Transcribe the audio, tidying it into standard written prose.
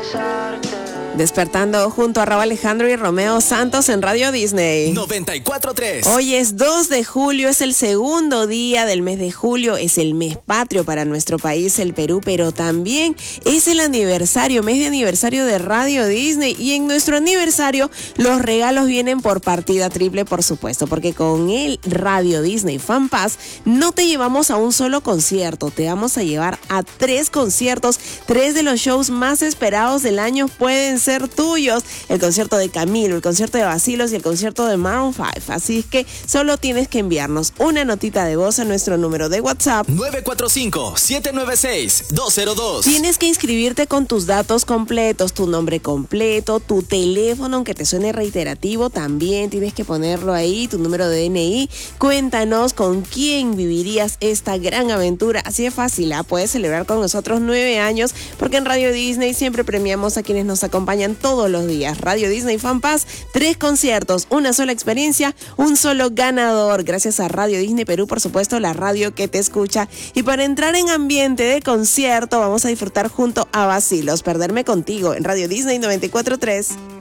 Despertando junto a Raúl Alejandro y Romeo Santos en Radio Disney 94.3. Hoy es 2 de julio, es el segundo día del mes de julio, es el mes patrio para nuestro país, el Perú, pero también es el aniversario, mes de aniversario de Radio Disney, y en nuestro aniversario los regalos vienen por partida triple, por supuesto, porque con el Radio Disney Fan Pass no te llevamos a un solo concierto, te vamos a llevar a 3 conciertos, 3 de los shows más esperados del año pueden ser tuyos, el concierto de Camilo, el concierto de Bacilos y el concierto de Maroon 5, así es que solo tienes que enviarnos una notita de voz a nuestro número de WhatsApp 945-796-202. Tienes que inscribirte con tus datos completos, tu nombre completo, tu teléfono, aunque te suene reiterativo, también tienes que ponerlo ahí, tu número de DNI, cuéntanos con quién vivirías esta gran aventura, así de fácil, puedes celebrar con nosotros 9 años, porque en Radio Disney siempre premiamos a quienes nos acompañan todos los días. Radio Disney Fan Pass, 3 conciertos, una sola experiencia, un solo ganador. Gracias a Radio Disney Perú, por supuesto, la radio que te escucha. Y para entrar en ambiente de concierto, vamos a disfrutar junto a Bacilos. Perderme contigo en Radio Disney 94.3.